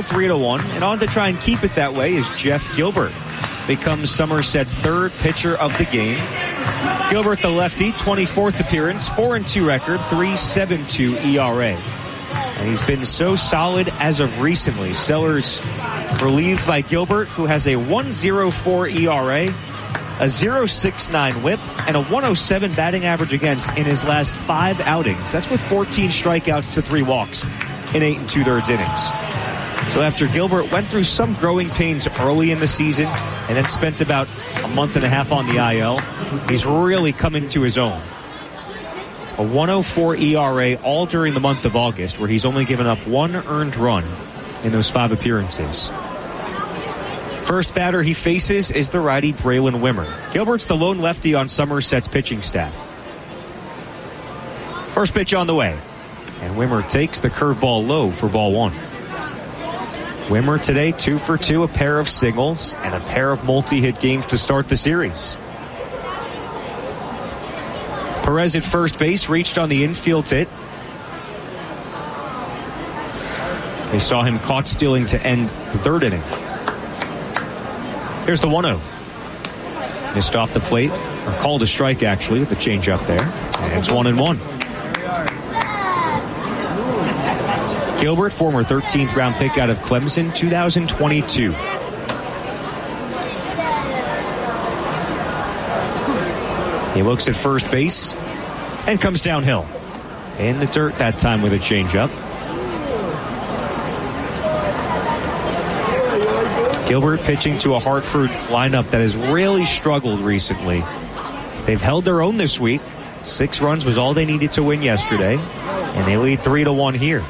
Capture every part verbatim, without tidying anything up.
three to one. And on to try and keep it that way is Jeff Gilbert. Becomes Somerset's third pitcher of the game. Gilbert, the lefty, twenty-fourth appearance, four and two record, three point seven two E R A. And he's been so solid as of recently. Sellers relieved by Gilbert, who has a one point oh four E R A, a point oh six nine whip, and a one oh seven batting average against in his last five outings. That's with fourteen strikeouts to three walks in eight and two-thirds innings. So after Gilbert went through some growing pains early in the season and then spent about a month and a half on the I L, he's really coming to his own. A one oh four E R A all during the month of August, where he's only given up one earned run in those five appearances. First batter he faces is the righty Braylon Wimmer. Gilbert's the lone lefty on Somerset's pitching staff. First pitch on the way, and Wimmer takes the curveball low for ball one. Wimmer today two for two, a pair of singles and a pair of multi-hit games to start the series. Perez at first base reached on the infield hit. They saw him caught stealing to end the third inning. Here's the one oh. Missed off the plate, or called a strike actually with the changeup there. And it's one and one. Gilbert, former thirteenth round pick out of Clemson, two thousand twenty-two. He looks at first base and comes downhill. In the dirt that time with a changeup. Gilbert pitching to a Hartford lineup that has really struggled recently. They've held their own this week. Six runs was all they needed to win yesterday, and they lead three to one here.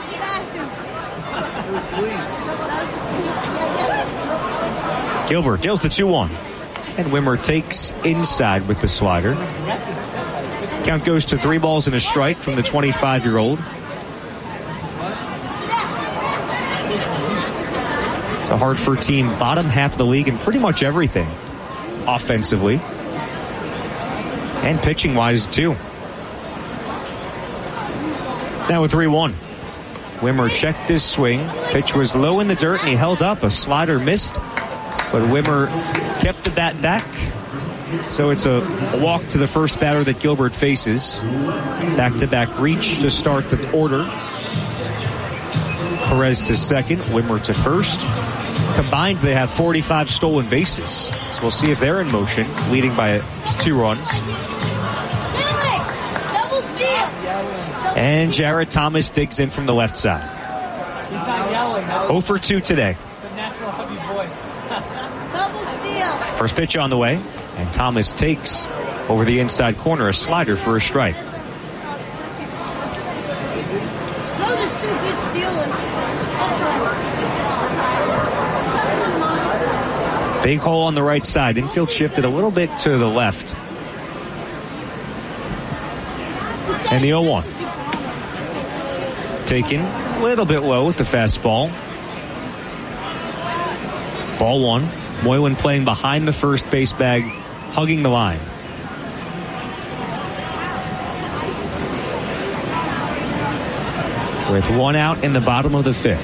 Gilbert deals the two one. And Wimmer takes inside with the slider. Count goes to three balls and a strike from the twenty-five-year-old. It's a Hartford team bottom half of the league in pretty much everything. Offensively. And pitching-wise, too. Now with three one. Wimmer checked his swing. Pitch was low in the dirt, and he held up. A slider missed. But Wimmer kept the bat back. So it's a, a walk to the first batter that Gilbert faces. Back-to-back reach to start the order. Perez to second, Wimmer to first. Combined, they have forty-five stolen bases. So we'll see if they're in motion, leading by two runs. And Jared Thomas digs in from the left side. oh for two today. First pitch on the way, and Thomas takes over the inside corner a slider for a strike. Big hole on the right side. Infield shifted a little bit to the left. And the oh one. Taken a little bit low with the fastball. Ball one. Moylan playing behind the first base bag, hugging the line. With one out in the bottom of the fifth.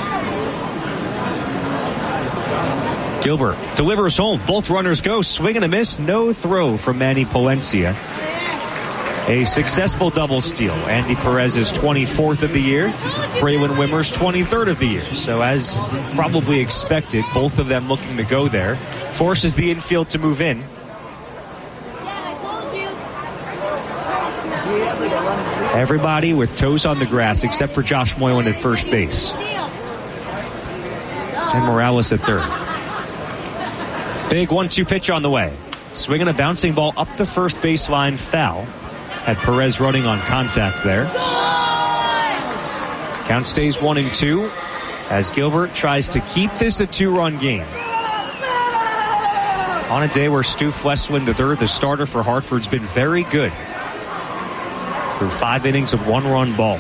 Gilbert delivers home. Both runners go. Swing and a miss. No throw from Manny Palencia. A successful double steal. Andy Perez's twenty-fourth of the year. Braylon Wimmer's twenty-third of the year. So as probably expected, both of them looking to go there. Forces the infield to move in. Everybody with toes on the grass except for Josh Moylan at first base. And Morales at third. Big one two pitch on the way. Swinging a bouncing ball up the first baseline, foul. Had Perez running on contact there. Count stays one and two as Gilbert tries to keep this a two-run game. On a day where Stu Flesland the third, the starter for Hartford's been very good. Through five innings of one-run ball.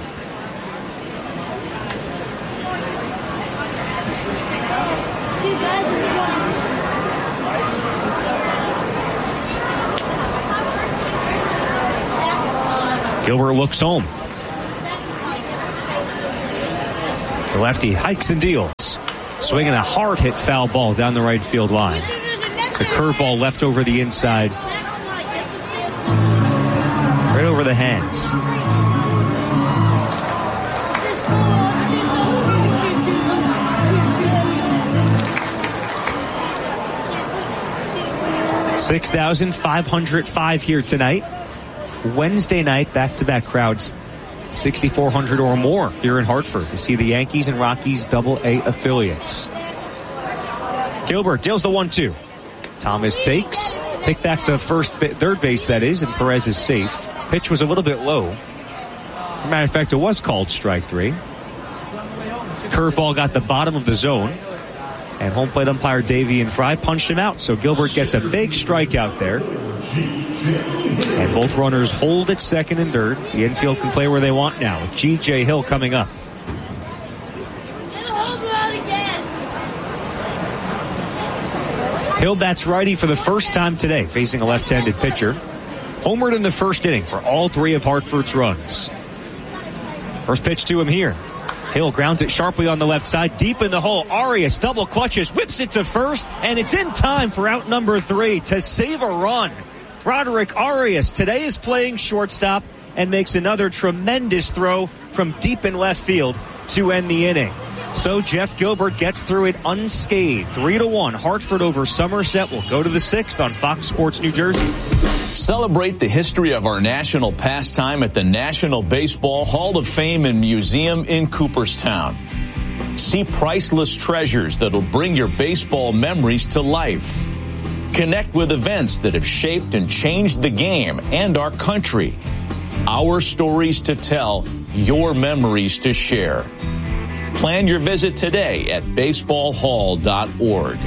Gilbert looks home. The lefty hikes and deals. Swinging a hard hit foul ball down the right field line. It's a curveball left over the inside. Right over the hands. six thousand five hundred five here tonight. Wednesday night, back-to-back crowds. sixty-four hundred or more here in Hartford to see the Yankees and Rockies double A affiliates. Gilbert deals the one two. Thomas takes. Pick back to first, third base, that is, and Perez is safe. Pitch was a little bit low. As a matter of fact, it was called strike three. Curveball got the bottom of the zone. And home plate umpire Davian Fry punched him out. So Gilbert gets a big strikeout there. And both runners hold at second and third. The infield can play where they want now with G J Hill coming up. Hill bats righty for the first time today, facing a left-handed pitcher. Homered in the first inning for all three of Hartford's runs. First pitch to him here. Hill grounds it sharply on the left side, deep in the hole. Arias double clutches, whips it to first, and it's in time for out number three to save a run. Roderick Arias today is playing shortstop and makes another tremendous throw from deep in left field to end the inning. So Jeff Gilbert gets through it unscathed. Three to one. Hartford over Somerset. Will go to the sixth on Fox Sports New Jersey. Celebrate the history of our national pastime at the National Baseball Hall of Fame and Museum in Cooperstown. See priceless treasures that'll bring your baseball memories to life. Connect with events that have shaped and changed the game and our country. Our stories to tell, your memories to share. Plan your visit today at baseball hall dot org.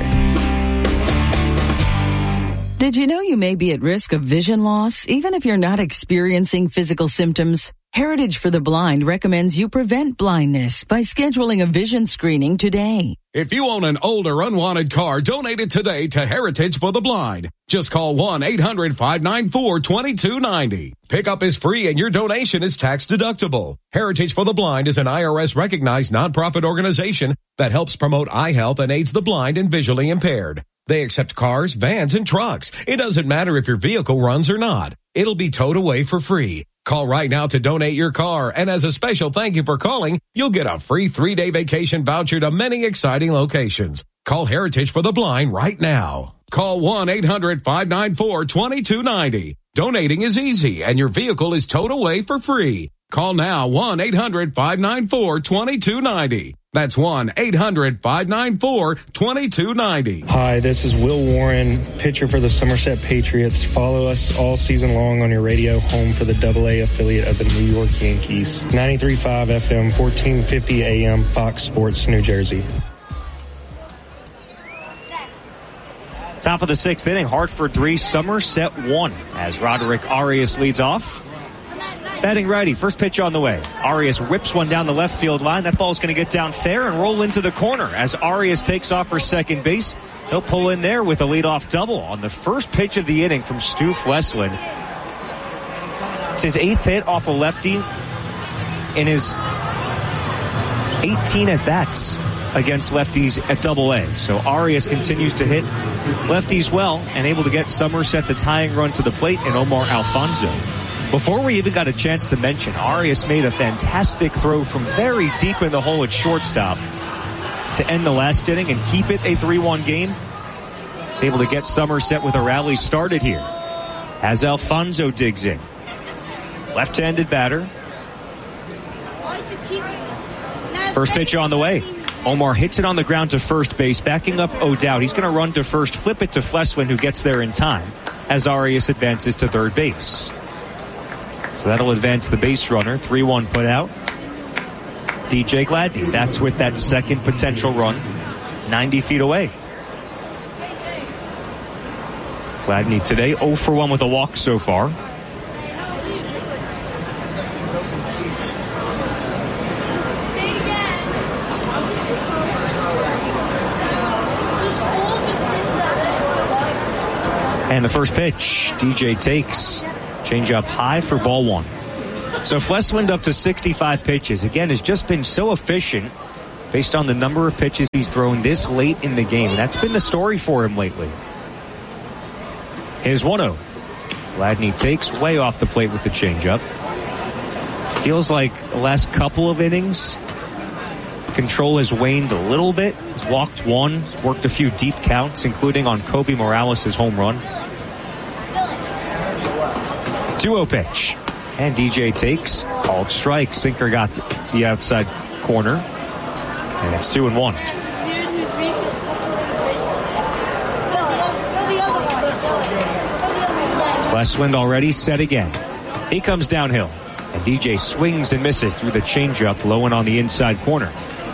Did you know you may be at risk of vision loss even if you're not experiencing physical symptoms? Heritage for the Blind recommends you prevent blindness by scheduling a vision screening today. If you own an old or unwanted car, donate it today to Heritage for the Blind. Just call one eight hundred five nine four two two nine zero. Pickup is free and your donation is tax deductible. Heritage for the Blind is an I R S-recognized nonprofit organization that helps promote eye health and aids the blind and visually impaired. They accept cars, vans, and trucks. It doesn't matter if your vehicle runs or not. It'll be towed away for free. Call right now to donate your car, and as a special thank you for calling, you'll get a free three-day vacation voucher to many exciting locations. Call Heritage for the Blind right now. Call one eight hundred five nine four two two nine zero. Donating is easy, and your vehicle is towed away for free. Call now one eight hundred five nine four two two nine zero. That's one eight hundred five nine four two two nine zero. Hi, this is Will Warren, pitcher for the Somerset Patriots. Follow us all season long on your radio, home for the double A affiliate of the New York Yankees. ninety-three point five F M, fourteen fifty A M, Fox Sports, New Jersey. Top of the sixth inning, Hartford three, Somerset one, as Roderick Arias leads off. Batting righty, first pitch on the way. Arias whips one down the left field line. That ball's going to get down fair and roll into the corner as Arias takes off for second base. He'll pull in there with a leadoff double on the first pitch of the inning from Stu Flesland. It's his eighth hit off a lefty in his eighteen at-bats against lefties at double A. So Arias continues to hit lefties well and able to get Somerset the tying run to the plate in Omar Alfonso. Before we even got a chance to mention, Arias made a fantastic throw from very deep in the hole at shortstop to end the last inning and keep it a three one game. He's able to get Somerset with a rally started here as Alfonso digs in. Left-handed batter. First pitch on the way. Omar hits it on the ground to first base, backing up O'Dowd. He's going to run to first, flip it to Flesland, who gets there in time as Arias advances to third base. So that'll advance the base runner. three one put out. D J Gladney, that's with that second potential run, ninety feet away. Gladney today oh for one with a walk so far. And the first pitch, D J takes. Change up high for ball one. So Flesland up to sixty-five pitches. Again, has just been so efficient based on the number of pitches he's thrown this late in the game. That's been the story for him lately. Here's one oh. Gladney takes way off the plate with the changeup. Feels like the last couple of innings, control has waned a little bit. He's walked one, worked a few deep counts, including on Kobe Morales' home run. two oh pitch. And D J takes. Called strike. Sinker got the outside corner. And it's two and one. West wind already set again. He comes downhill. And D J swings and misses through the changeup, low and on the inside corner.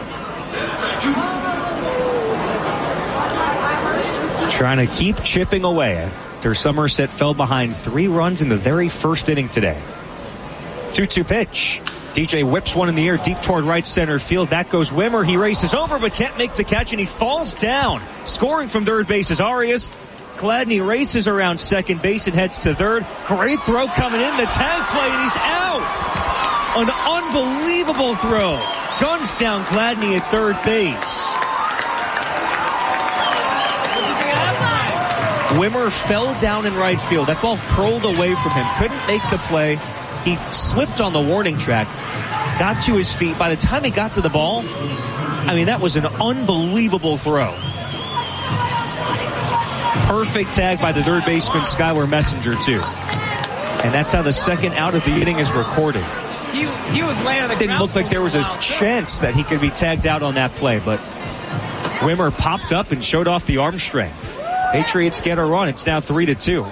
Trying to keep chipping away after Somerset fell behind three runs in the very first inning today. two two pitch. D J whips one in the air deep toward right center field. Back goes Wimmer. He races over but can't make the catch, and he falls down. Scoring from third base is Arias. Gladney races around second base and heads to third. Great throw coming in. The tag play, and he's out. An unbelievable throw. Guns down Gladney at third base. Wimmer fell down in right field. That ball curled away from him. Couldn't make the play. He slipped on the warning track. Got to his feet. By the time he got to the ball, I mean, that was an unbelievable throw. Perfect tag by the third baseman, Skylar Messenger, too. And that's how the second out of the inning is recorded. He, he was laying on the It didn't look like there was a chance that he could be tagged out on that play, but Wimmer popped up and showed off the arm strength. Patriots get a run. It's now three to two.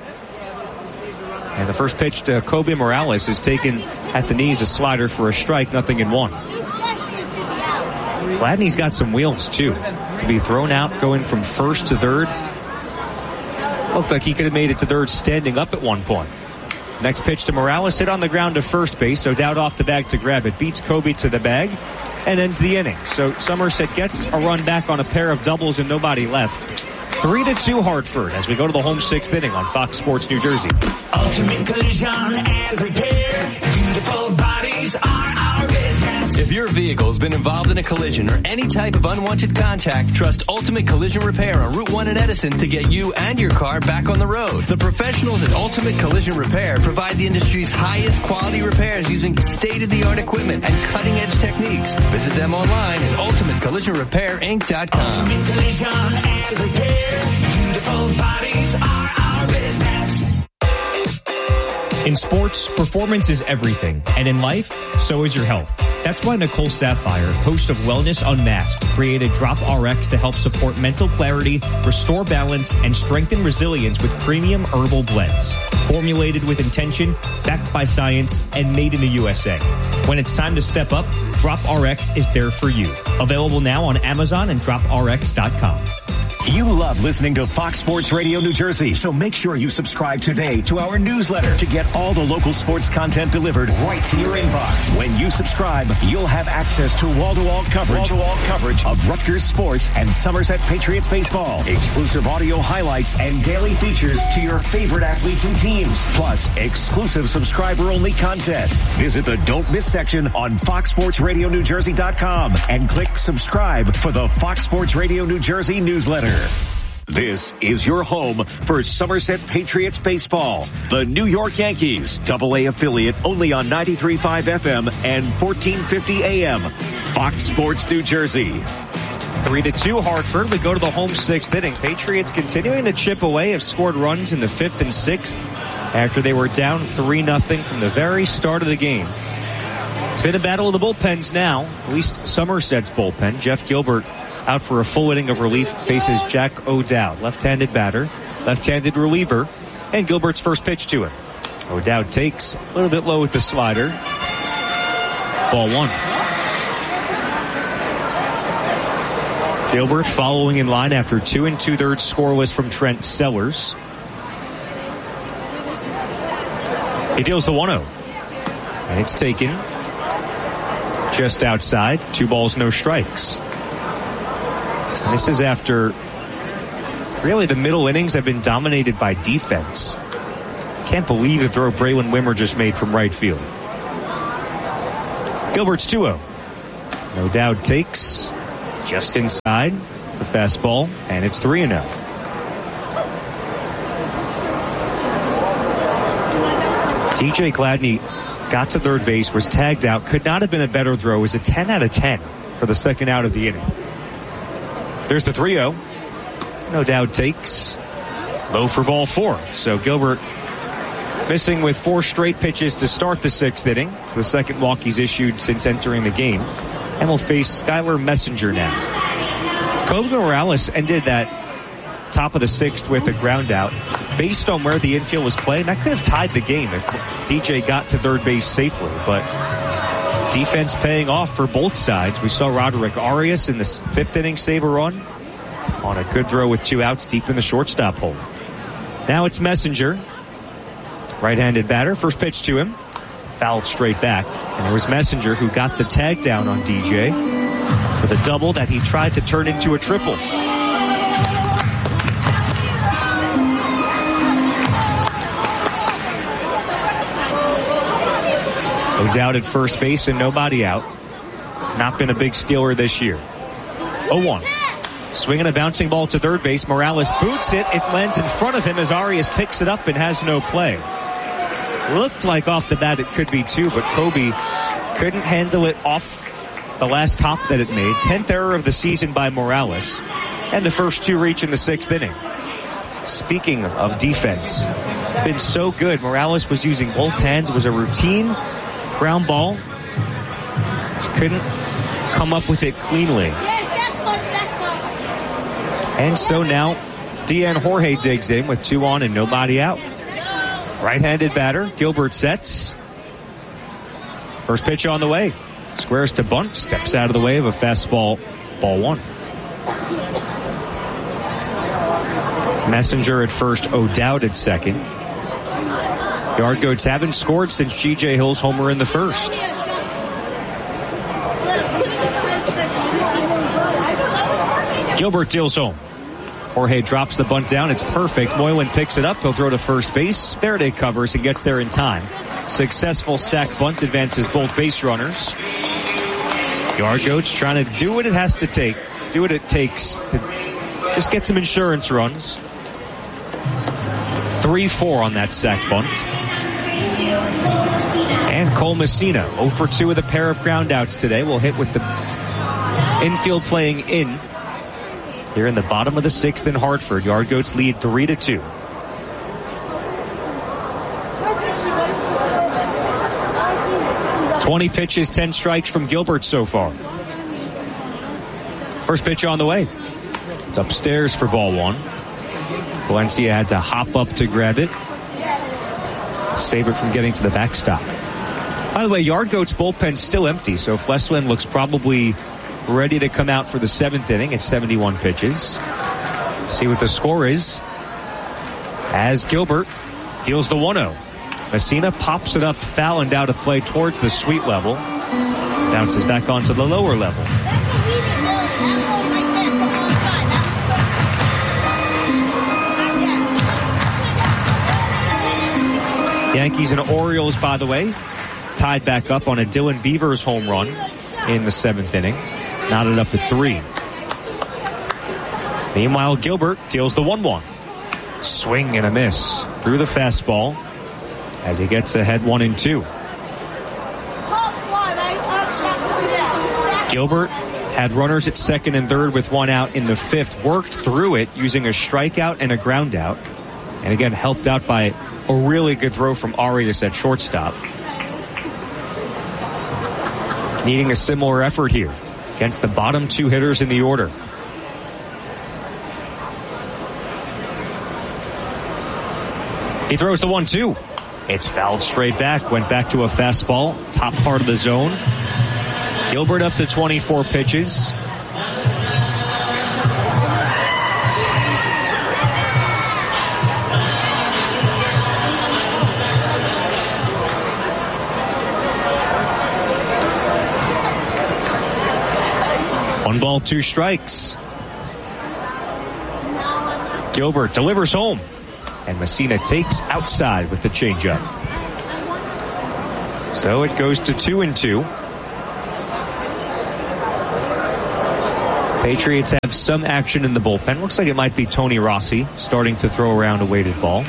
And the first pitch to Kobe Morales is taken at the knees, a slider for a strike, nothing in one. Gladney's got some wheels, too. To be thrown out, going from first to third. Looked like he could have made it to third standing up at one point. Next pitch to Morales, hit on the ground to first base. O'Dowd off the bag to grab it. Beats Kobe to the bag and ends the inning. So Somerset gets a run back on a pair of doubles and nobody left. Three to two Hartford as we go to the home sixth inning on Fox Sports New Jersey. Ultimate Collision and Repair. Beautiful bodies are our business. If your vehicle's been involved in a collision or any type of unwanted contact, trust Ultimate Collision Repair on Route one in Edison to get you and your car back on the road. The professionals at Ultimate Collision Repair provide the industry's highest quality repairs using state-of-the-art equipment and cutting-edge techniques. Visit them online at ultimate collision repair inc dot com. Ultimate Collision and Repair. Beautiful bodies are our business. In sports, performance is everything. And in life, so is your health. That's why Nicole Sapphire, host of Wellness Unmasked, created Drop R X to help support mental clarity, restore balance, and strengthen resilience with premium herbal blends. Formulated with intention, backed by science, and made in the U S A. When it's time to step up, Drop R X is there for you. Available now on Amazon and drop r x dot com. You love listening to Fox Sports Radio New Jersey, so make sure you subscribe today to our newsletter to get all the local sports content delivered right to your inbox. When you subscribe, you'll have access to wall-to-wall coverage, wall-to-wall coverage of Rutgers sports and Somerset Patriots baseball, exclusive audio highlights, and daily features to your favorite athletes and teams, plus exclusive subscriber-only contests. Visit the Don't Miss section on fox sports radio new jersey dot com and click subscribe for the Fox Sports Radio New Jersey newsletter. This is your home for Somerset Patriots baseball. The New York Yankees, double A affiliate, only on ninety-three point five F M and fourteen fifty A M. Fox Sports New Jersey. Three to two Hartford. We go to the home sixth inning. Patriots continuing to chip away, have scored runs in the fifth and sixth after they were down three nothing from the very start of the game. It's been a battle of the bullpens now, at least Somerset's bullpen. Jeff Gilbert out for a full inning of relief, faces Jack O'Dowd, left-handed batter, left-handed reliever, and Gilbert's first pitch to him. O'Dowd takes a little bit low with the slider. Ball one. Gilbert following in line after two and two-thirds scoreless from Trent Sellers. He deals the one oh. And it's taken just outside. Two balls, no strikes. And this is after really the middle innings have been dominated by defense. Can't believe the throw Braylon Wimmer just made from right field. Gilbert's two oh. No doubt takes just inside the fastball, and it's three and oh. T J Gladney got to third base, was tagged out, could not have been a better throw. It was a ten out of ten for the second out of the inning. There's the three oh. No doubt takes low for ball four. So Gilbert missing with four straight pitches to start the sixth inning. It's the second walk he's issued since entering the game. And will face Skylar Messenger now. Kobe Morales ended that top of the sixth with a ground out. Based on where the infield was playing, that could have tied the game if D J got to third base safely. But defense paying off for both sides. We saw Roderick Arias in the fifth inning save a run on a good throw with two outs deep in the shortstop hole. Now it's Messenger. Right-handed batter. First pitch to him. Fouled straight back. And it was Messenger who got the tag down on D J with a double that he tried to turn into a triple. O'Dowd at first base and nobody out. It's not been a big stealer this year. oh one. Swinging a bouncing ball to third base. Morales boots it. It lands in front of him as Arias picks it up and has no play. Looked like off the bat it could be two, but Kobe couldn't handle it off the last hop that it made. tenth error of the season by Morales. And the first two reach in the sixth inning. Speaking of defense, been so good. Morales was using both hands. It was a routine ground ball. Couldn't come up with it cleanly. And so now Dean Jorge digs in with two on and nobody out. Right-handed batter, Gilbert sets. First pitch on the way. Squares to bunt, steps out of the way of a fastball, ball one. Messenger at first, O'Dowd at second. Yard goats haven't scored since G J Hill's homer in the first. Gilbert deals home. Jorge drops the bunt down. It's perfect. Moylan picks it up. He'll throw to first base. Faraday covers and gets there in time. Successful sac bunt advances both base runners. Yard goats trying to do what it has to take. Do what it takes to just get some insurance runs. three four on that sac bunt. And Cole Messina, oh for two with a pair of ground outs today. Will hit with the infield playing in. Here in the bottom of the sixth in Hartford. Yard goats lead three to two. twenty pitches, ten strikes from Gilbert so far. First pitch on the way. It's upstairs for ball one. Valencia had to hop up to grab it. Save it from getting to the backstop. By the way, Yard Goats bullpen still empty, so Flesland looks probably ready to come out for the seventh inning at seventy-one pitches. See what the score is as Gilbert deals the one oh. Messina pops it up, foul and out of play towards the sweet level. Bounces back onto the lower level. Yankees and Orioles, by the way, tied back up on a Dylan Beavers home run in the seventh inning. Knotted up at three. Meanwhile, Gilbert deals the one one. Swing and a miss through the fastball as he gets ahead one and two. Gilbert had runners at second and third with one out in the fifth. Worked through it using a strikeout and a ground out. And again, helped out by a really good throw from Arias at shortstop. Needing a similar effort here against the bottom two hitters in the order. He throws the one two. It's fouled straight back. Went back to a fastball. Top part of the zone. Gilbert up to twenty-four pitches. One ball, two strikes. Gilbert delivers home. And Messina takes outside with the changeup. So it goes to two and two. Patriots have some action in the bullpen. Looks like it might be Tony Rossi starting to throw around a weighted ball.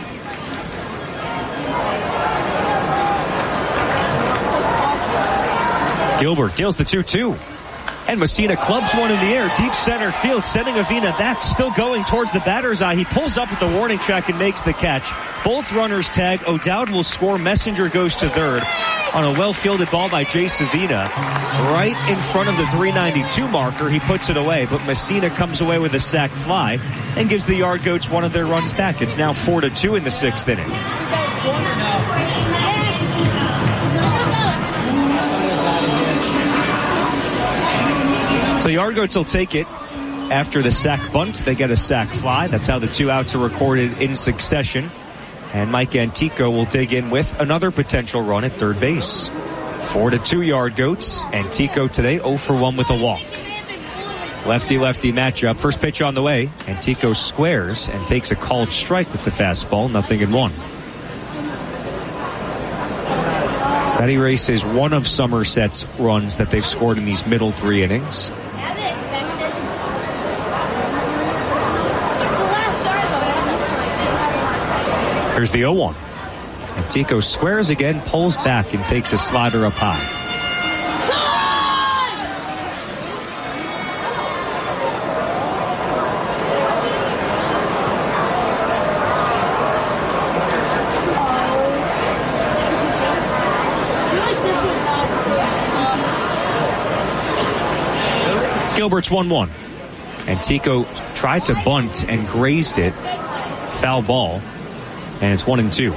Gilbert deals the two two. And Messina clubs one in the air, deep center field, sending Avina back, still going towards the batter's eye. He pulls up at the warning track and makes the catch. Both runners tag. O'Dowd will score. Messenger goes to third on a well-fielded ball by Jace Avina. Right in front of the three ninety-two marker, he puts it away, but Messina comes away with a sac fly and gives the Yard Goats one of their runs back. It's now four to two in the sixth inning. So the Yard Goats will take it after the sac bunt. They get a sac fly. That's how the two outs are recorded in succession. And Mike Antico will dig in with another potential run at third base. Four to two Yard Goats. Antico today oh for one with a walk. Lefty-lefty matchup. First pitch on the way. Antico squares and takes a called strike with the fastball. Nothing in one. So that erases one of Somerset's runs that they've scored in these middle three innings. Here's the oh one. Antico squares again, pulls back, and takes a slider up high. Gilbert's one one. Antico tried to bunt and grazed it. Foul ball. And it's one and two.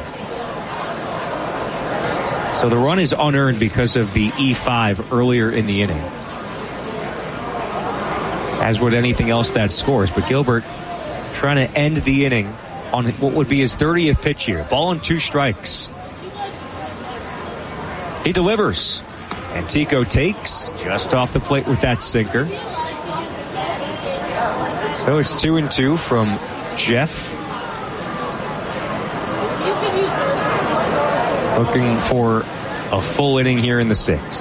So the run is unearned because of the E five earlier in the inning. As would anything else that scores. But Gilbert trying to end the inning on what would be his thirtieth pitch here. Ball and two strikes. He delivers. Antico takes just off the plate with that sinker. So it's two and two from Jeff. Looking for a full inning here in the sixth.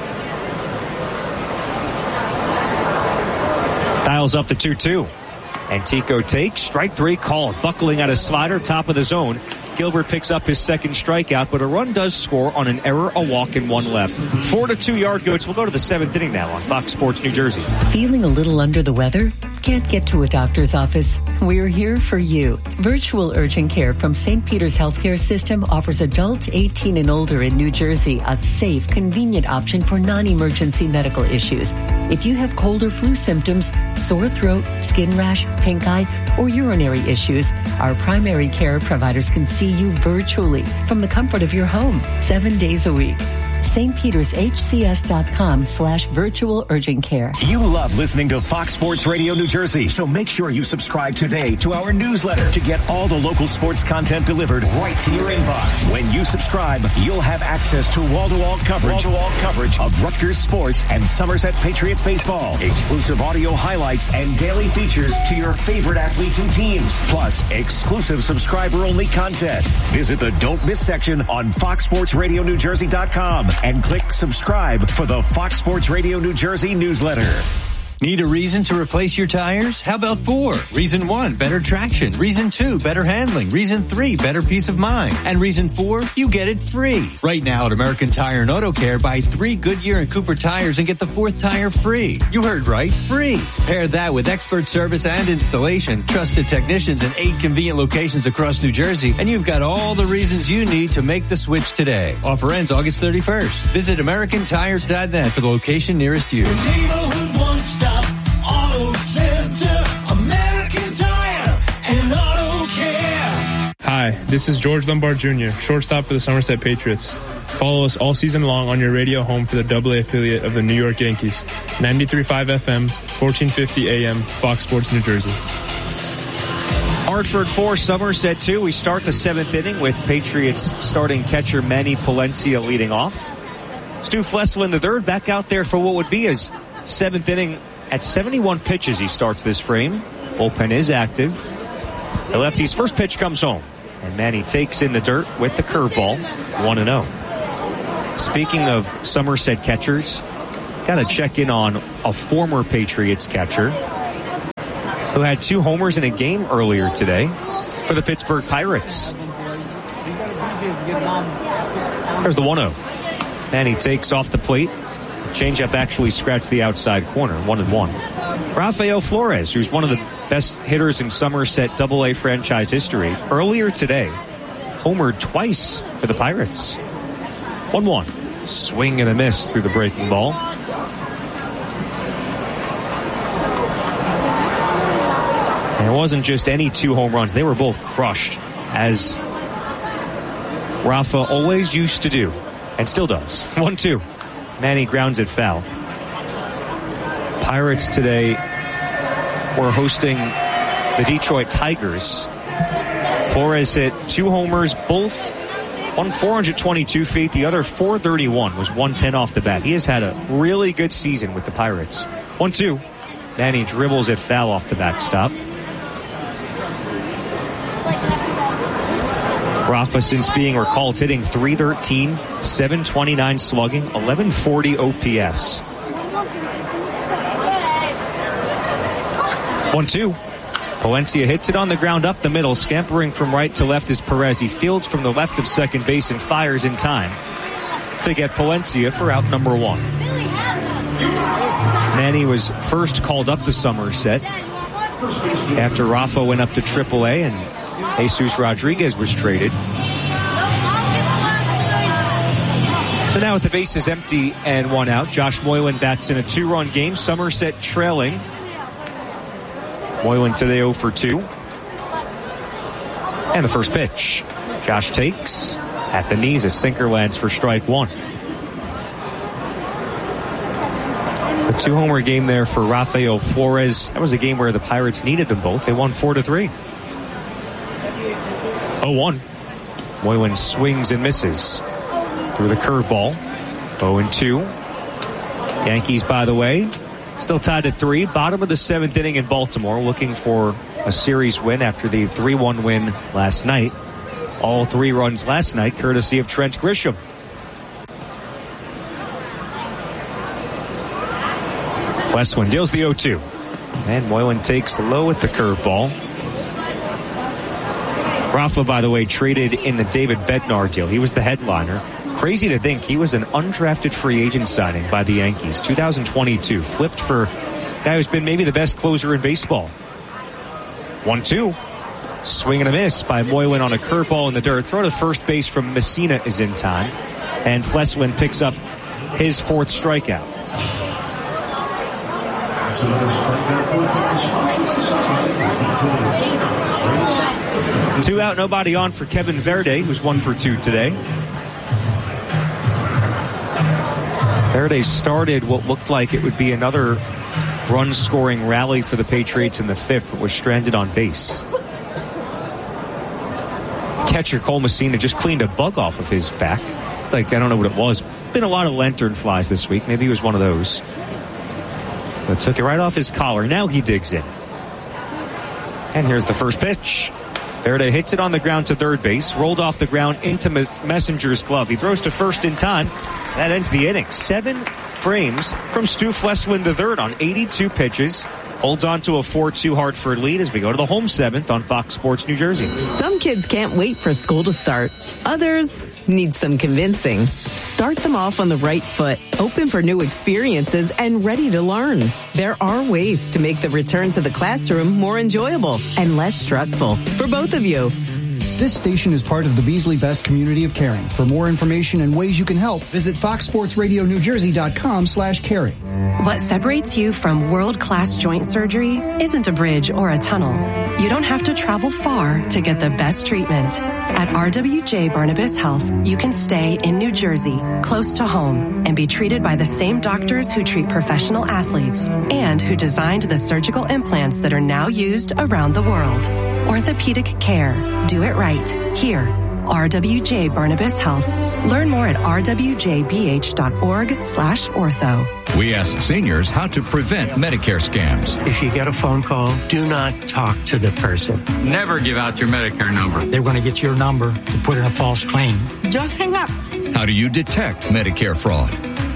Dials up the two two. Antico takes. Strike three called. Buckling out a slider, top of the zone. Gilbert picks up his second strikeout, but a run does score on an error, a walk, and one left. Four to two Yard Goats. We'll go to the seventh inning now on Fox Sports New Jersey. Feeling a little under the weather? Can't get to a doctor's office? We're here for you. Virtual Urgent Care from Saint Peter's Healthcare System offers adults eighteen and older in New Jersey a safe, convenient option for non-emergency medical issues. If you have cold or flu symptoms, sore throat, skin rash, pink eye, or urinary issues, our primary care providers can see you virtually from the comfort of your home, seven days a week. Saint Peter's H C S dot com slash virtual urgent care. You love listening to Fox Sports Radio New Jersey, so make sure you subscribe today to our newsletter to get all the local sports content delivered right to your inbox. When you subscribe, you'll have access to wall-to-wall coverage, wall-to-wall coverage of Rutgers sports and Somerset Patriots baseball, exclusive audio highlights and daily features to your favorite athletes and teams, plus exclusive subscriber-only contests. Visit the Don't Miss section on fox sports radio new jersey dot com. And click subscribe for the Fox Sports Radio New Jersey newsletter. Need a reason to replace your tires? How about four? Reason one, better traction. Reason two, better handling. Reason three, better peace of mind. And reason four, you get it free. Right now at American Tire and Auto Care, buy three Goodyear and Cooper tires and get the fourth tire free. You heard right, free. Pair that with expert service and installation, trusted technicians in eight convenient locations across New Jersey, and you've got all the reasons you need to make the switch today. Offer ends August thirty-first. Visit american tires dot net for the location nearest you. Neighborhood one-stop auto center, American Tire and Auto Care. Hi, this is George Lombard Junior, shortstop for the Somerset Patriots. Follow us all season long on your radio home for the double A affiliate of the New York Yankees. ninety-three point five F M, fourteen fifty A M, Fox Sports New Jersey. Hartford four, Somerset two. We start the seventh inning with Patriots starting catcher Manny Palencia leading off. Stu Flessel in the third, back out there for what would be his seventh inning. At seventy-one pitches, he starts this frame. Bullpen is active. The lefty's first pitch comes home, and Manny takes in the dirt with the curveball, one and oh. Speaking of Somerset catchers, got to check in on a former Patriots catcher who had two homers in a game earlier today for the Pittsburgh Pirates. There's the one oh. And he takes off the plate. Changeup actually scratched the outside corner, one and one. Rafael Flores, who's one of the best hitters in Somerset double A franchise history, earlier today homered twice for the Pirates. one one. Swing and a miss through the breaking ball. And it wasn't just any two home runs. They were both crushed, as Rafa always used to do, and still does. one two. Manny grounds it foul. Pirates today were hosting the Detroit Tigers. Flores hit two homers, both one four hundred twenty-two feet, the other four thirty-one, was one ten off the bat. He has had a really good season with the Pirates. one two. Manny dribbles it foul off the backstop. Rafa, since being recalled, hitting three thirteen, seven twenty-nine slugging, eleven forty O P S. one two. Palencia hits it on the ground up the middle. Scampering from right to left is Perez. He fields from the left of second base and fires in time to get Palencia for out number one. Manny was first called up to Somerset after Rafa went up to triple A and Jesus Rodriguez was traded. So now with the bases empty and one out, Josh Moylan bats in a two-run game. Somerset trailing. Moylan today oh for two. And the first pitch. Josh takes at the knees. A sinker lands for strike one. A two-homer game there for Rafael Flores. That was a game where the Pirates needed them both. They won four to three. oh one. Moylan swings and misses through the curveball. oh and two. Yankees, by the way, still tied at three. Bottom of the seventh inning in Baltimore, looking for a series win after the three one win last night. All three runs last night, courtesy of Trent Grisham. Westwind deals the oh two. And Moylan takes low at the curveball. Rafa, by the way, traded in the David Bednar deal. He was the headliner. Crazy to think he was an undrafted free agent signing by the Yankees. two thousand twenty-two. Flipped for a guy who's been maybe the best closer in baseball. one two. Swing and a miss by Moylan on a curveball in the dirt. Throw to first base from Messina is in time. And Flesland picks up his fourth strikeout. Two out, nobody on for Kevin Verde, who's one for two today. Verde started what looked like it would be another run-scoring rally for the Patriots in the fifth, but was stranded on base. Catcher Cole Messina just cleaned a bug off of his back. It's like, I don't know what it was. Been a lot of lantern flies this week. Maybe he was one of those. But took it right off his collar. Now he digs in. And here's the first pitch. Verde hits it on the ground to third base. Rolled off the ground into Messenger's glove. He throws to first in time. That ends the inning. Seven frames from Stu Flesland the third on eighty-two pitches. Holds on to a four two Hartford lead as we go to the home seventh on Fox Sports New Jersey. Some kids can't wait for school to start. Others need some convincing. Start them off on the right foot, open for new experiences, and ready to learn. There are ways to make the return to the classroom more enjoyable and less stressful for both of you. This station is part of the Beasley Best community of caring. For more information and ways you can help, visit fox sports radio new jersey dot com slash caring. What separates you from world-class joint surgery isn't a bridge or a tunnel. You don't have to travel far to get the best treatment. At R W J Barnabas Health, you can stay in New Jersey, close to home, and be treated by the same doctors who treat professional athletes and who designed the surgical implants that are now used around the world. Orthopedic care. Do it right. Here. R W J Barnabas Health. Learn more at r w j b h dot org slash ortho. We ask seniors how to prevent Medicare scams. If you get a phone call, do not talk to the person. Never give out your Medicare number. They're going to get your number to put in a false claim. Just hang up. How do you detect Medicare fraud?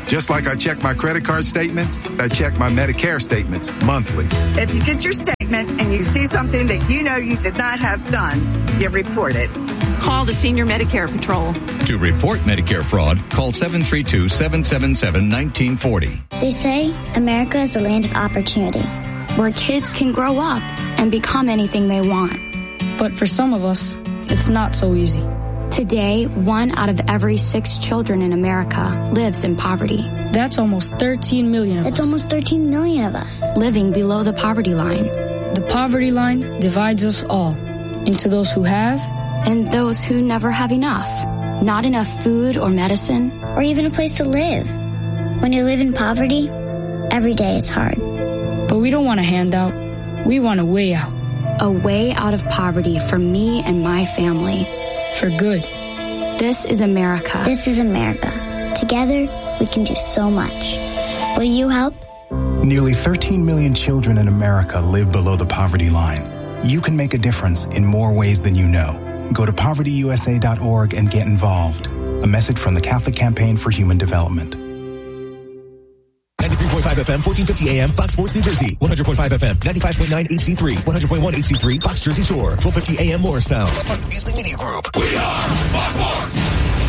Just like I check my credit card statements, I check my Medicare statements monthly. If you get your statement and you see something that you know you did not have done, you report it. Call the Senior Medicare Patrol. To report Medicare fraud, call seven three two, seven seven seven, one nine four zero. They say America is a land of opportunity, where kids can grow up and become anything they want. But for some of us, it's not so easy. Today, one out of every six children in America lives in poverty. That's almost thirteen million of That's us. That's almost thirteen million of us living below the poverty line. The poverty line divides us all into those who have and those who never have enough. Not enough food or medicine, or even a place to live. When you live in poverty, every day is hard. But we don't want a handout. We want a way out. A way out of poverty for me and my family. For good. This is America. This is America. Together, we can do so much. Will you help? Nearly thirteen million children in America live below the poverty line. You can make a difference in more ways than you know. Go to poverty u s a dot org and get involved. A message from the Catholic Campaign for Human Development. ninety-three point five F M, fourteen fifty A M, Fox Sports New Jersey. one hundred point five F M, ninety-five point nine H D three, one hundred point one H D three, Fox Jersey Shore. twelve fifty A M Morristown. Part of the Beasley Media Group. We are Fox Sports.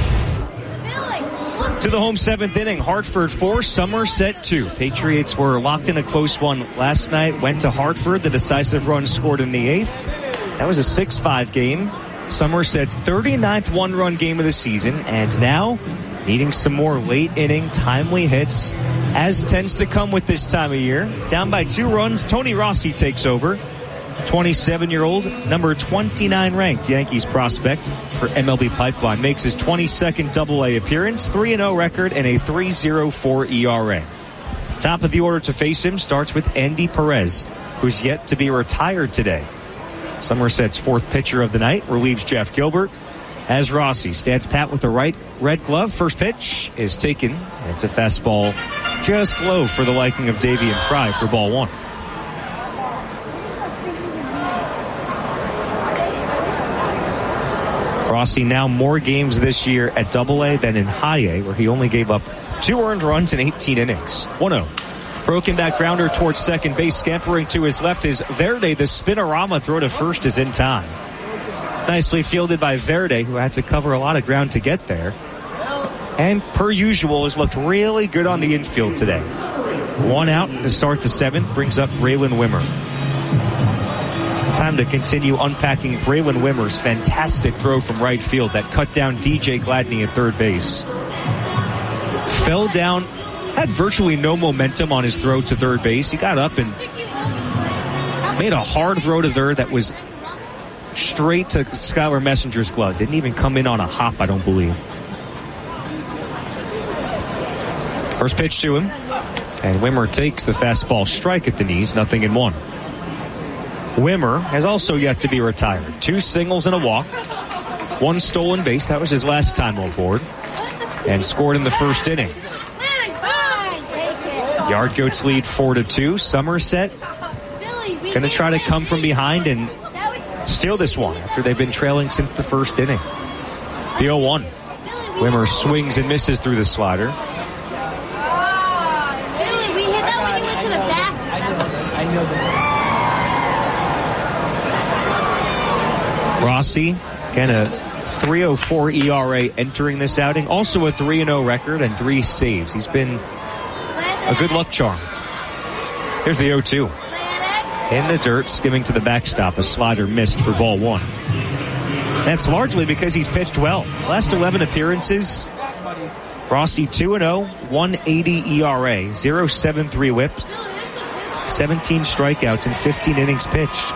To the home seventh inning, Hartford four, Somerset two. Patriots were locked in a close one last night, went to Hartford. The decisive run scored in the eighth. That was a six five game. Somerset's thirty-ninth one-run game of the season, and now needing some more late-inning timely hits, as tends to come with this time of year. Down by two runs, Tony Rossi takes over. twenty-seven-year-old, number twenty-nine ranked Yankees prospect for M L B Pipeline, makes his twenty-second double A appearance, three and oh record, and a three point oh four E R A. Top of the order to face him starts with Andy Perez, who's yet to be retired today. Somerset's fourth pitcher of the night relieves Jeff Gilbert, as Rossi stands pat with the right red glove. First pitch is taken. It's a fastball just low for the liking of Davian Fry for ball one. Rossi now more games this year at double A than in high A, where he only gave up two earned runs in eighteen innings. one oh. Broken back grounder towards second base. Scampering to his left is Verde. The spinorama throw to first is in time. Nicely fielded by Verde, who had to cover a lot of ground to get there. And per usual, has looked really good on the infield today. One out to start the seventh brings up Braylon Wimmer. Time to continue unpacking Braylon Wimmer's fantastic throw from right field that cut down D J Gladney at third base. Fell down, had virtually no momentum on his throw to third base. He got up and made a hard throw to third that was straight to Skylar Messenger's glove. Didn't even come in on a hop, I don't believe. First pitch to him, and Wimmer takes the fastball strike at the knees, nothing in one. Wimmer has also yet to be retired. Two singles and a walk. One stolen base. That was his last time on board. And scored in the first inning. Yard Goats lead four to two. Somerset going to try to come from behind and steal this one after they've been trailing since the first inning. The oh one. Wimmer swings and misses through the slider. Rossi, again a three oh four E R A entering this outing. Also a three and oh record and three saves. He's been a good luck charm. Here's the oh two. In the dirt, skimming to the backstop. A slider missed for ball one. That's largely because he's pitched well. Last eleven appearances, Rossi two and oh, one eighty E R A, point oh seven three whip, seventeen strikeouts in fifteen innings pitched.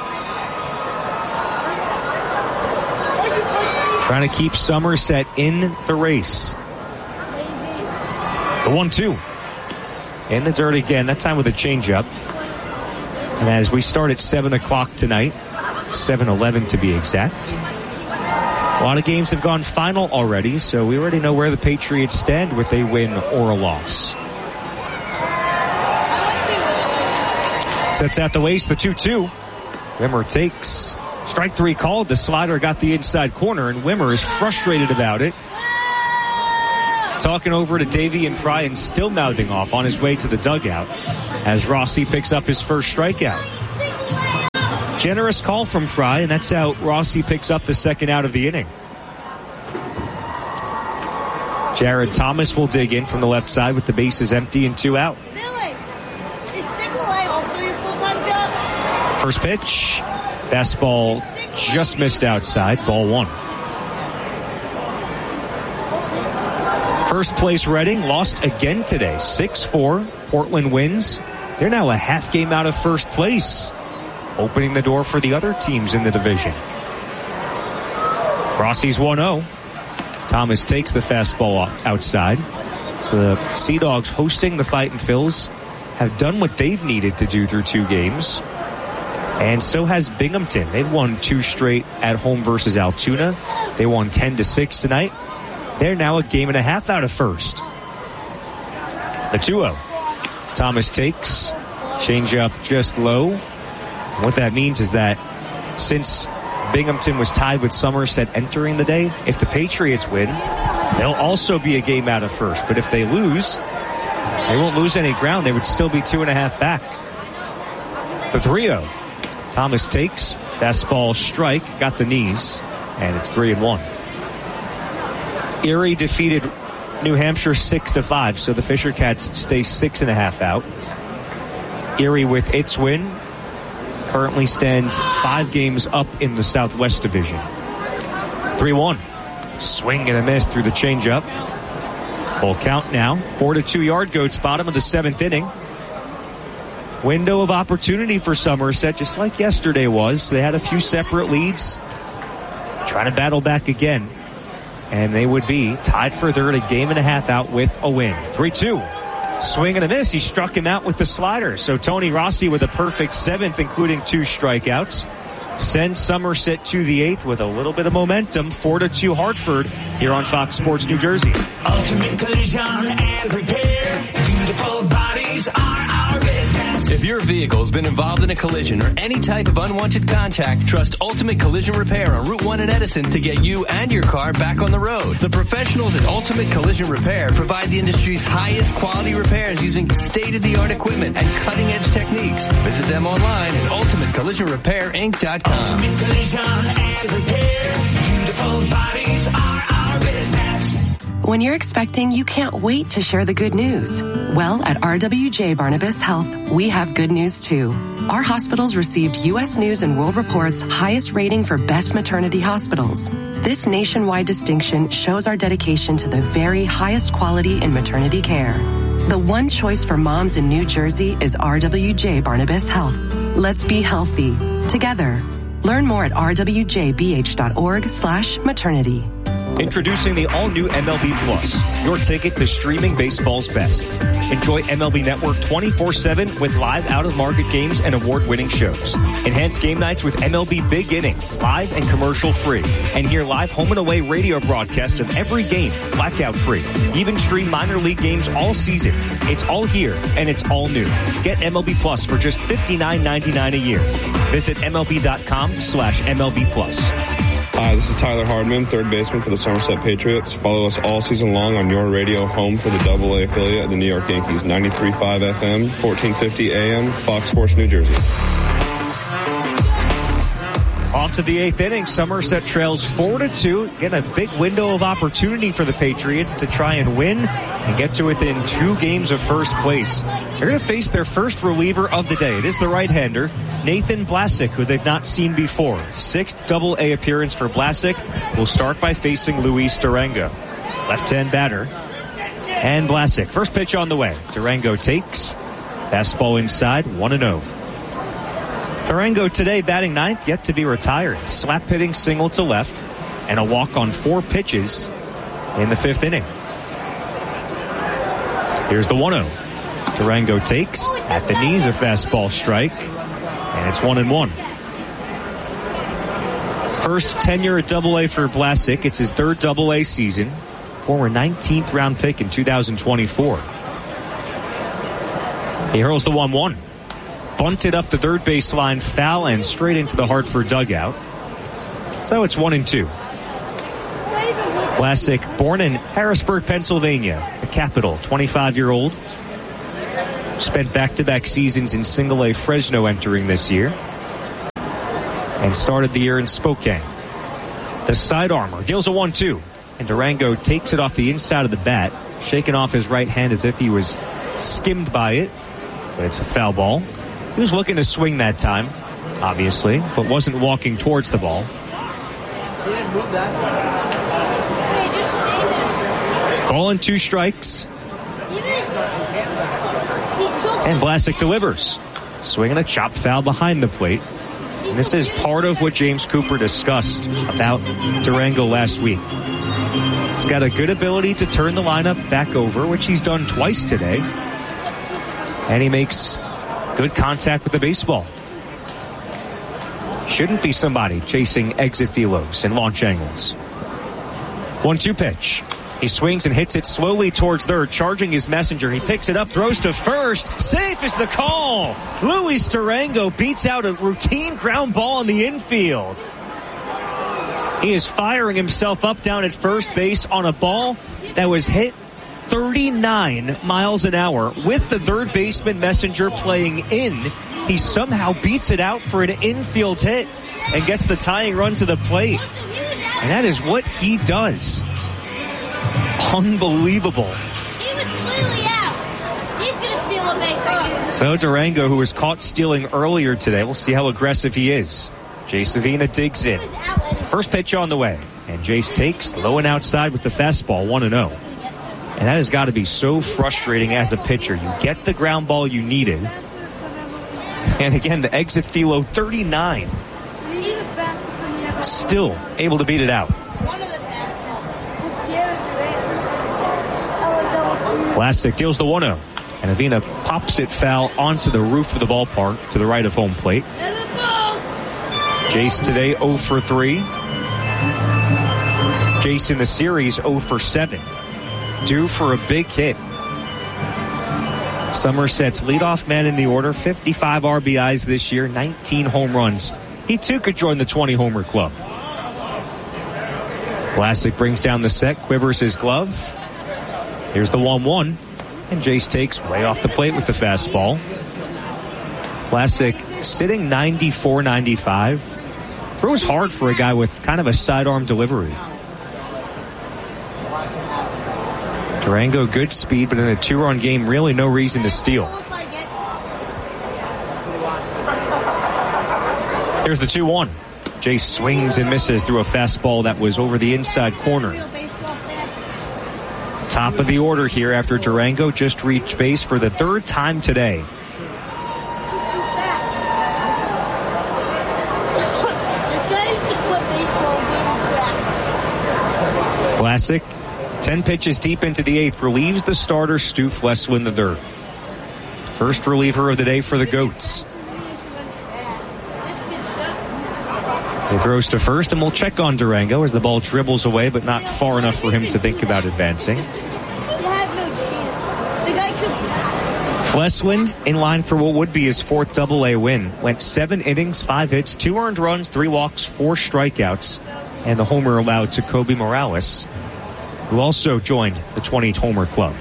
Trying to keep Somerset in the race. The one two. In the dirt again, that time with a changeup. And as we start at seven o'clock tonight, seven eleven to be exact. A lot of games have gone final already, so we already know where the Patriots stand with a win or a loss. Sets out the waist, the two two. Wimmer takes... Strike three called. The slider got the inside corner, and Wimmer is frustrated about it. talking over to Davian Fry and still mouthing off on his way to the dugout as Rossi picks up his first strikeout. Generous call from Fry, and that's how Rossi picks up the second out of the inning. Jared Thomas will dig in from the left side with the bases empty and two out. First pitch, fastball just missed outside, ball one. First place Reading lost again today, six four. Portland wins. They're now a half game out of first place, opening the door for the other teams in the division. Rossi's one oh. Thomas takes the fastball off outside. So the Sea Dogs, hosting the Fightin' Phils, have done what they've needed to do through two games. And so has Binghamton. They've won two straight at home versus Altoona. They won ten to six tonight. They're now a game and a half out of first. The two oh. Thomas takes. Change up just low. What that means is that since Binghamton was tied with Somerset entering the day, if the Patriots win, they'll also be a game out of first. But if they lose, they won't lose any ground. They would still be two and a half back. The three oh. Thomas takes. Fastball strike. Got the knees. And it's three and one. Erie defeated New Hampshire six to five, so the Fisher Cats stay six and a half out. Erie, with its win, currently stands five games up in the Southwest Division. three one. Swing and a miss through the changeup. Full count now. Four to two yard goats, bottom of the seventh inning. Window of opportunity for Somerset, just like yesterday was. They had a few separate leads. Trying to battle back again. And they would be tied for third, a game and a half out with a win. three two. Swing and a miss. He struck him out with the slider. So Tony Rossi with a perfect seventh, including two strikeouts, sends Somerset to the eighth with a little bit of momentum. four to two Hartford here on Fox Sports New Jersey. Ultimate Collision and Repair. Beautiful bodies are our business. If your vehicle's been involved in a collision or any type of unwanted contact, trust Ultimate Collision Repair on Route one in Edison to get you and your car back on the road. The professionals at Ultimate Collision Repair provide the industry's highest quality repairs using state-of-the-art equipment and cutting-edge techniques. Visit them online at ultimate collision repair inc dot com. Ultimate Collision and Repair. Beautiful bodies are our business. When you're expecting, you can't wait to share the good news. Well, at R W J Barnabas Health, we have good news too. Our hospitals received U S News and World Report's highest rating for best maternity hospitals. This nationwide distinction shows our dedication to the very highest quality in maternity care. The one choice for moms in New Jersey is R W J Barnabas Health. Let's be healthy together. Learn more at r w j b h dot org slash maternity. Introducing the all-new M L B Plus, your ticket to streaming baseball's best. Enjoy M L B Network twenty-four seven with live out-of-market games and award-winning shows. Enhance game nights with M L B Big Inning, live and commercial-free. And hear live home and away radio broadcasts of every game, blackout-free. Even stream minor league games all season. It's all here, and it's all new. Get M L B Plus for just fifty-nine ninety-nine a year. Visit M L B dot com slash M L B Plus. Hi, this is Tyler Hardman, third baseman for the Somerset Patriots. Follow us all season long on your radio home for the double A affiliate of the New York Yankees, ninety-three point five F M, fourteen fifty A M, Fox Sports New Jersey. Off to the eighth inning, Somerset trails four to two. Again, a big window of opportunity for the Patriots to try and win and get to within two games of first place. They're going to face their first reliever of the day. It is the right-hander, Nathan Blasek, who they've not seen before. Sixth double A appearance for Blasek. Will start by facing Luis Durango. Left-hand batter. And Blasek, first pitch on the way. Durango takes. Fastball inside, one and oh. Durango today batting ninth, yet to be retired. Slap hitting single to left and a walk on four pitches in the fifth inning. Here's the one oh. Durango takes at the knees, a fastball strike, and it's one and one. First tenure at double A for Blasek. It's his third double A season. Former nineteenth round pick in two thousand twenty-four. He hurls the one one. Bunted up the third baseline, foul and straight into the Hartford dugout. So it's one and two. Vlasic, born in Harrisburg, Pennsylvania, the capital, twenty-five-year-old. Spent back-to-back seasons in single-A Fresno entering this year. And started the year in Spokane. The side armor deals a one two. And Durango takes it off the inside of the bat, shaking off his right hand as if he was skimmed by it. But it's a foul ball. He was looking to swing that time, obviously, but wasn't walking towards the ball. Ball and two strikes. And Vlasic delivers. Swinging a chop foul behind the plate. And this is part of what James Cooper discussed about Durango last week. He's got a good ability to turn the lineup back over, which he's done twice today. And he makes good contact with the baseball. Shouldn't be somebody chasing exit velos and launch angles. one two pitch. He swings and hits it slowly towards third, charging his messenger. He picks it up, throws to first. Safe is the call. Luis Durango beats out a routine ground ball in the infield. He is firing himself up down at first base on a ball that was hit thirty-nine miles an hour with the third baseman messenger playing in. He somehow beats it out for an infield hit and gets the tying run to the plate. And that is what he does. Unbelievable. He was clearly out. He's going to steal a base. So Durango, who was caught stealing earlier today, we'll see how aggressive he is. Jace Avina digs in. First pitch on the way. And Jace takes low and outside with the fastball, one and oh. And that has got to be so frustrating as a pitcher. You get the ground ball you needed. And again, the exit velo thirty-nine. Still able to beat it out. Vlasic deals the one oh. And Avina pops it foul onto the roof of the ballpark to the right of home plate. Jace today oh for three. Jace in the series oh for seven. Due for a big hit. Somerset's leadoff man in the order, fifty-five R B Is this year, nineteen home runs. He too could join the twenty homer club. Vlasic brings down the set, quivers his glove. Here's the one one. And Jace takes way off the plate with the fastball. Vlasic sitting ninety-four ninety-five. Throws hard for a guy with kind of a sidearm delivery. Durango, good speed, but in a two-run game, really no reason to steal. Here's the two one. Jace swings and misses through a fastball that was over the inside corner. Top of the order here after Durango just reached base for the third time today. Vlasic, ten pitches deep into the eighth, relieves the starter Stu Fleswin the third. First reliever of the day for the Goats. He throws to first, and we'll check on Durango as the ball dribbles away, but not far enough for him to think about advancing. Fleswin in line for what would be his fourth double A win. Went seven innings, five hits, two earned runs, three walks, four strikeouts, and the homer allowed to Kobe Morales, who also joined the twenty homer club.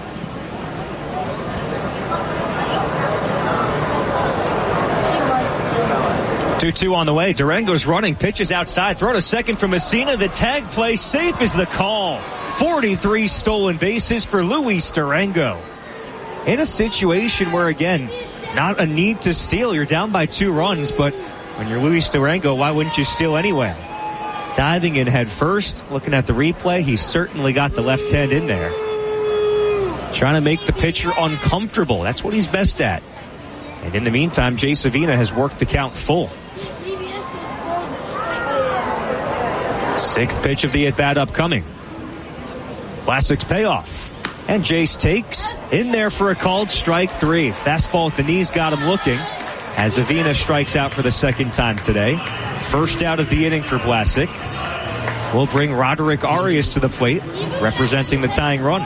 two two on the way. Durango's running. Pitches outside. Throw to second from Messina. The tag play. Safe is the call. forty-three stolen bases for Luis Durango. In a situation where, again, not a need to steal. You're down by two runs, but when you're Luis Durango, why wouldn't you steal anyway? Diving in head first. Looking at the replay, he certainly got the left hand in there. Trying to make the pitcher uncomfortable. That's what he's best at. And in the meantime, Jace Avina has worked the count full. Sixth pitch of the at-bat upcoming. Vlasic's payoff. And Jace takes in there for a called strike three. Fastball at the knees got him looking as Avina strikes out for the second time today. First out of the inning for Vlasic. We'll bring Roderick Arias to the plate, representing the tying run.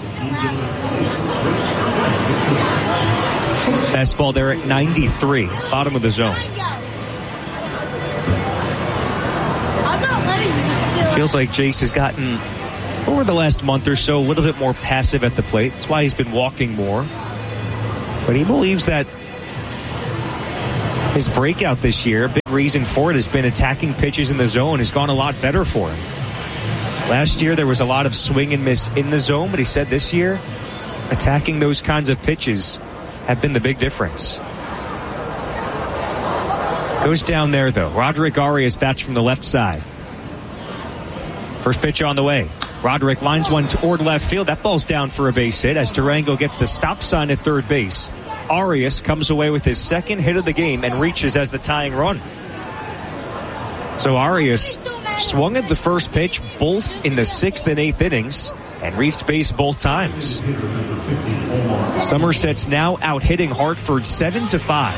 Fastball there at ninety-three, bottom of the zone. Feels like Jace has gotten, over the last month or so, a little bit more passive at the plate. That's why he's been walking more. But he believes that his breakout this year, a big reason for it has been attacking pitches in the zone, has gone a lot better for him. Last year, there was a lot of swing and miss in the zone, but he said this year, attacking those kinds of pitches have been the big difference. Goes down there, though. Roderick Arias bats from the left side. First pitch on the way. Roderick lines one toward left field. That ball's down for a base hit as Durango gets the stop sign at third base. Arias comes away with his second hit of the game and reaches as the tying run. So Arias swung at the first pitch both in the sixth and eighth innings and reached base both times. Somerset's now out hitting Hartford seven to five.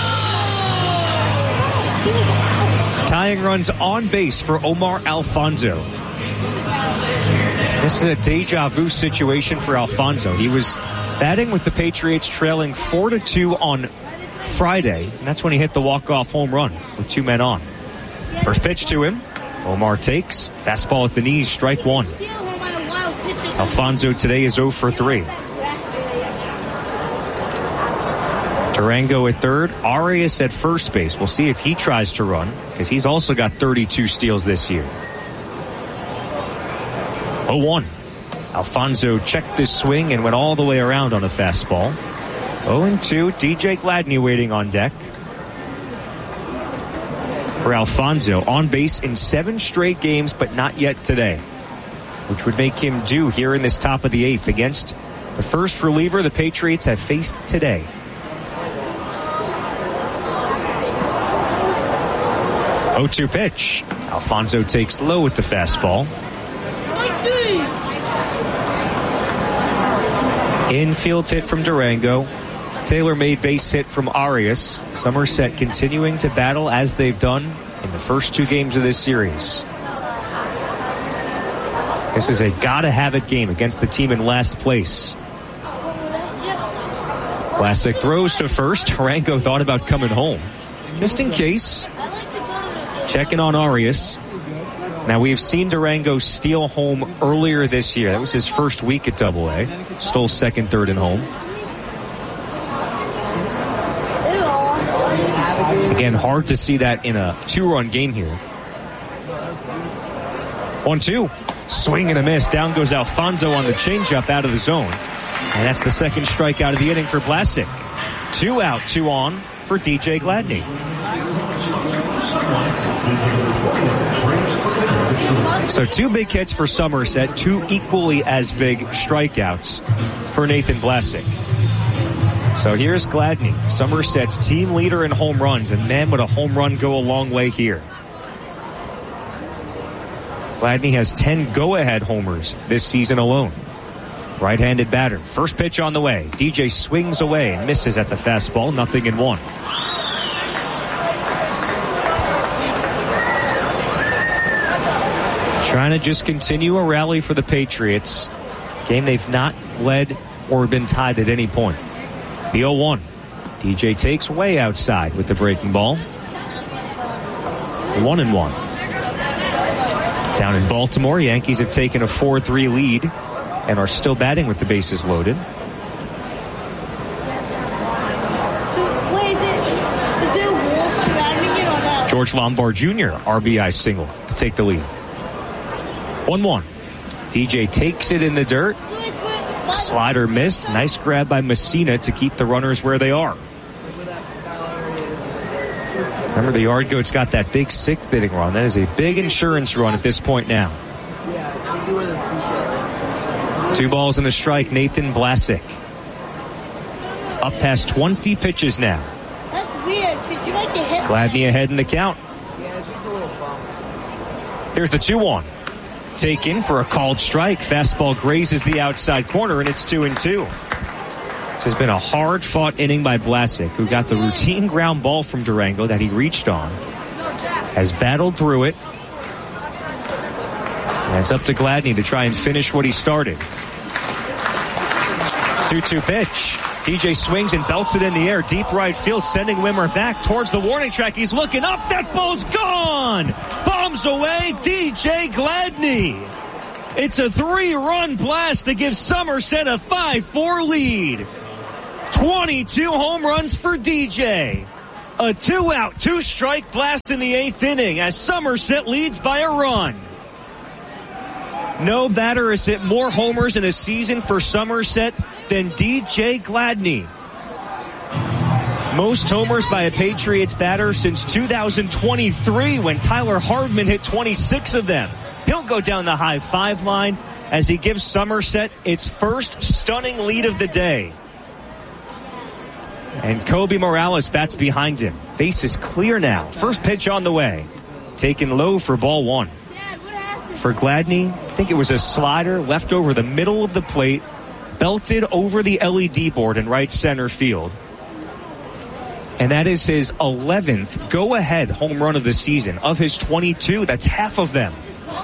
Tying runs on base for Omar Alfonso. This is a deja vu situation for Alfonso. He was batting with the Patriots trailing four to two on Friday, and that's when he hit the walk-off home run with two men on. First pitch to him. Omar takes. Fastball at the knees, strike one. Alfonso today is oh for three. Durango at third. Arias at first base. We'll see if he tries to run, because he's also got thirty-two steals this year. oh one. Alfonso checked his swing and went all the way around on a fastball. oh and two. D J Gladney waiting on deck. For Alfonso, on base in seven straight games, but not yet today, which would make him due here in this top of the eighth against the first reliever the Patriots have faced today. oh two pitch. Alfonso takes low with the fastball. Infield hit from Durango. Taylor-made base hit from Arias. Somerset continuing to battle as they've done in the first two games of this series. This is a gotta-have-it game against the team in last place. Vlasic throws to first. Durango thought about coming home, just in case. Checking on Arias. Now, we've seen Durango steal home earlier this year. That was his first week at Double A. Stole second, third, and home. Again, hard to see that in a two-run game here. one two. Swing and a miss. Down goes Alfonso on the changeup out of the zone. And that's the second strikeout of the inning for Vlasic. Two out, two on for D J Gladney. So two big hits for Somerset, two equally as big strikeouts for Nathan Vlasic. So here's Gladney, Somerset's team leader in home runs, and man, would a home run go a long way here. Gladney has ten go-ahead homers this season alone. Right-handed batter. First pitch on the way. D J swings away and misses at the fastball. Nothing in one. Trying to just continue a rally for the Patriots. Game they've not led or been tied at any point. The oh one. D J takes way outside with the breaking ball. One and one. Down in Baltimore, Yankees have taken a four three lead and are still batting with the bases loaded. George Lombard Junior R B I single to take the lead. one one. D J takes it in the dirt. Slider missed. Nice grab by Messina to keep the runners where they are. Remember, the Yard Goats got that big sixth inning run. That is a big insurance run at this point now. Two balls and a strike, Nathan Vlasic. Up past twenty pitches now. That's weird. Could you make a hit? Gladney ahead in the count. Here's the two one. Taken for a called strike. Fastball grazes the outside corner, and it's two and two. This has been a hard-fought inning by Vlasic, who got the routine ground ball from Durango that he reached on. Has battled through it. And it's up to Gladney to try and finish what he started. two two pitch. D J swings and belts it in the air. Deep right field, sending Wimmer back towards the warning track. He's looking up. That ball's gone! bombs away D J Gladney. It's a three-run blast to give Somerset a five four lead. twenty-two home runs for D J. A two-out, two-strike blast in the eighth inning as Somerset leads by a run. No batter has hit more homers in a season for Somerset than D J Gladney. Most homers by a Patriots batter since two thousand twenty-three when Tyler Hardman hit twenty-six of them. He'll go down the high five line as he gives Somerset its first stunning lead of the day. And Kobe Morales bats behind him. Base is clear now. First pitch on the way. Taken low for ball one. For Gladney, I think it was a slider left over the middle of the plate, belted over the L E D board in right center field. And that is his eleventh go-ahead home run of the season. Of his twenty-two, that's half of them.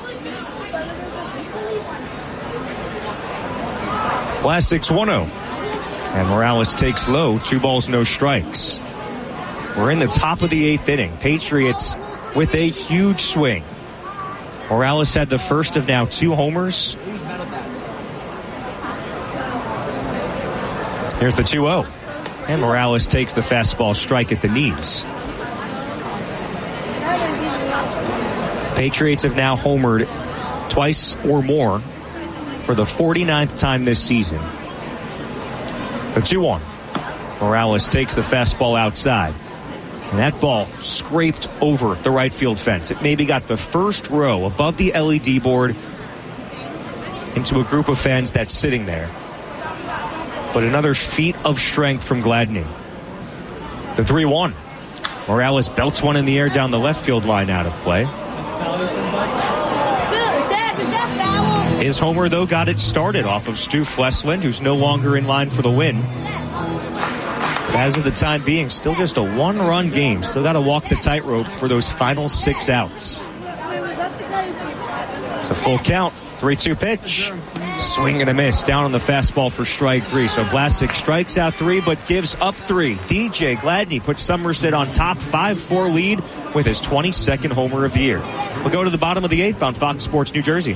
Last six one oh. And Morales takes low, two balls, no strikes. We're in the top of the eighth inning. Patriots with a huge swing. Morales had the first of now two homers. Here's the two oh. And Morales takes the fastball strike at the knees. Patriots have now homered twice or more for the forty-ninth time this season. The two one. Morales takes the fastball outside. And that ball scraped over the right field fence. It maybe got the first row above the L E D board into a group of fans that's sitting there. But another feat of strength from Gladney. The three one. Morales belts one in the air down the left field line out of play. His homer, though, got it started off of Stu Flesland, who's no longer in line for the win. As of the time being, still just a one-run game. Still got to walk the tightrope for those final six outs. It's a full count. three two pitch. Swing and a miss. Down on the fastball for strike three. So Vlasic strikes out three, but gives up three. D J Gladney puts Somerset on top. five four lead with his twenty-second homer of the year. We'll go to the bottom of the eighth on Fox Sports New Jersey.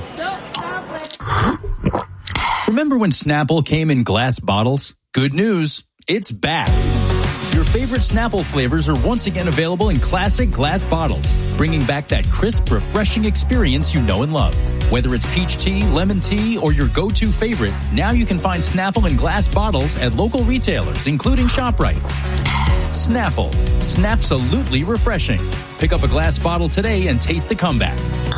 Remember when Snapple came in glass bottles? Good news. It's back. Your favorite Snapple flavors are once again available in classic glass bottles, bringing back that crisp, refreshing experience you know and love. Whether it's peach tea, lemon tea, or your go-to favorite, now you can find Snapple in glass bottles at local retailers, including ShopRite. Snapple. Snapsolutely refreshing. Pick up a glass bottle today and taste the comeback.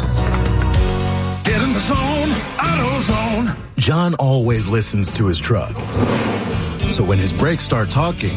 Get in the zone, AutoZone. John always listens to his truck. So when his brakes start talking,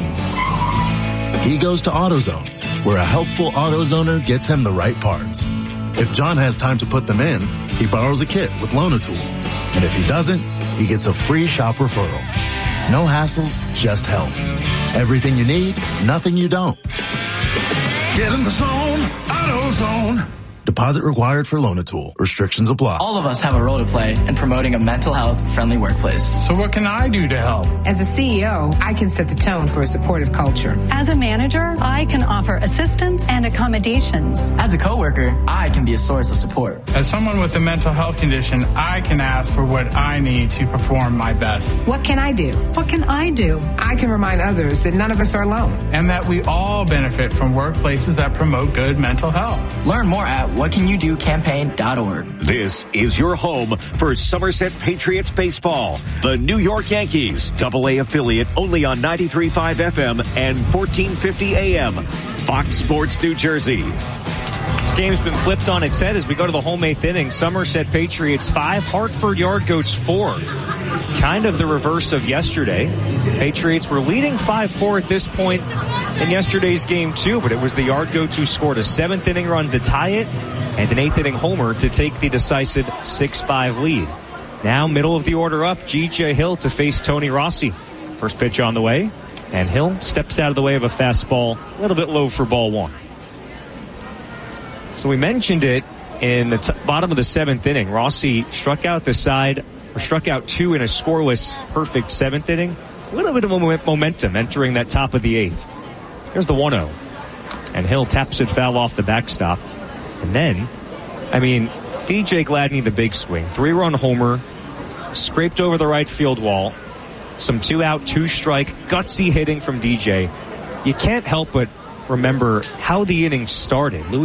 he goes to AutoZone, where a helpful AutoZoner gets him the right parts. If John has time to put them in, he borrows a kit with Loan-A-Tool. And if he doesn't, he gets a free shop referral. No hassles, just help. Everything you need, nothing you don't. Get in the zone, AutoZone. Deposit required for Loan-A-Tool. Restrictions apply. All of us have a role to play in promoting a mental health friendly workplace. So what can I do to help? As a C E O, I can set the tone for a supportive culture. As a manager, I can offer assistance and accommodations. As a coworker, I can be a source of support. As someone with a mental health condition, I can ask for what I need to perform my best. What can I do? What can I do? I can remind others that none of us are alone. And that we all benefit from workplaces that promote good mental health. Learn more at what can you do campaign dot org. This is your home for Somerset Patriots baseball. The New York Yankees, double A affiliate, only on ninety-three point five F M and fourteen fifty A M. Fox Sports New Jersey. This game's been flipped on its head as we go to the home eighth inning. Somerset Patriots five, Hartford Yard Goats four. Kind of the reverse of yesterday. Patriots were leading five four at this point in yesterday's game too, but it was the Yard Goats who scored a seventh inning run to tie it and an eighth inning homer to take the decisive six five lead. Now middle of the order up, G J Hill to face Tony Rossi. First pitch on the way, and Hill steps out of the way of a fastball, a little bit low for ball one. So we mentioned it in the t- bottom of the seventh inning. Rossi struck out the side, or struck out two in a scoreless perfect seventh inning. A little bit of momentum entering that top of the eighth. There's the one oh. And Hill taps it foul off the backstop. And then I mean, D J Gladney, the big swing. Three-run homer, scraped over the right field wall. Some two-out, two-strike, gutsy hitting from D J. You can't help but remember how the inning started. Louis